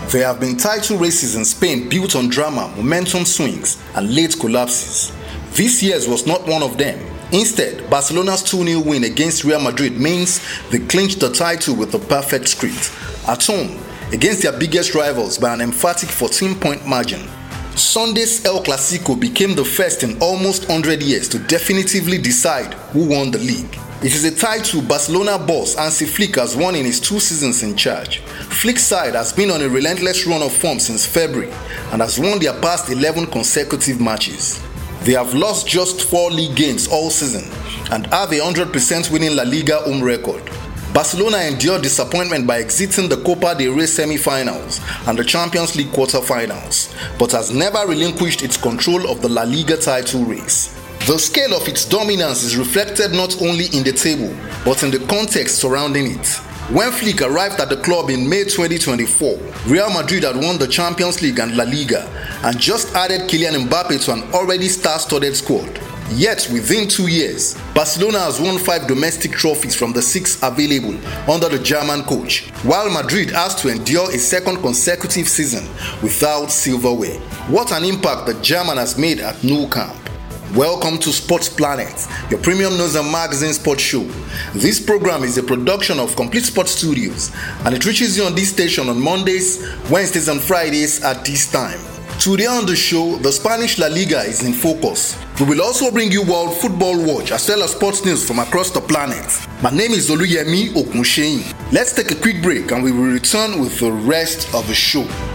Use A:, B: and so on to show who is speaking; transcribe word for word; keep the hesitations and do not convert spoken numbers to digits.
A: There have been title races in Spain built on drama, momentum swings, and late collapses. This year's was not one of them. Instead, Barcelona's two nil win against Real Madrid means they clinched the title with a perfect script. At home, against their biggest rivals by an emphatic fourteen-point margin. Sunday's El Clasico became the first in almost one hundred years to definitively decide who won the league. It is a title Barcelona boss Hansi Flick has won in his two seasons in charge. Flick's side has been on a relentless run of form since February and has won their past eleven consecutive matches. They have lost just four league games all season and have a one hundred percent winning La Liga home record. Barcelona endured disappointment by exiting the Copa del Rey semi-finals and the Champions League quarter-finals, but has never relinquished its control of the La Liga title race. The scale of its dominance is reflected not only in the table, but in the context surrounding it. When Flick arrived at the club in May twenty twenty-four, Real Madrid had won the Champions League and La Liga and just added Kylian Mbappe to an already star-studded squad. Yet, within two years, Barcelona has won five domestic trophies from the six available under the German coach, while Madrid has to endure a second consecutive season without silverware. What an impact the German has made at Nou Camp. Welcome to Sports Planet, your premium news and magazine sports show. This program is a production of Complete Sports Studios, and it reaches you on this station on Mondays, Wednesdays and Fridays at this time. Today on the show, the Spanish La Liga is in focus. We will also bring you World Football Watch as well as sports news from across the planet. My name is Oluyemi Okunseyin. Let's take a quick break and we will return with the rest of the show.